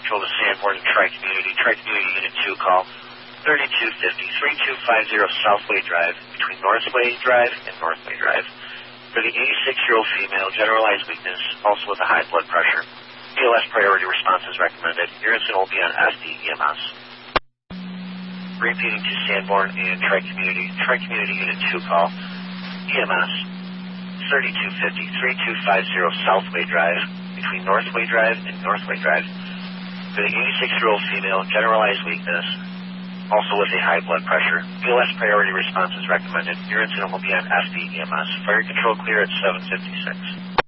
Control to Sanborn and Tri-Community. Tri-Community Unit 2, call 3250-3250 Southway Drive, between Northway Drive and Northway Drive. For the 86-year-old female, generalized weakness, also with a high blood pressure. BLS priority response is recommended. Your incident will be on SD-EMS. Repeating to Sanborn and Tri-Community. Tri-Community Unit 2, call EMS 3250-3250 Southway Drive, between Northway Drive and Northway Drive. For the 86-year-old female, generalized weakness, also with a high blood pressure. BLS priority response is recommended. Your incident will be on SD-EMS. Fire control clear at 7:56.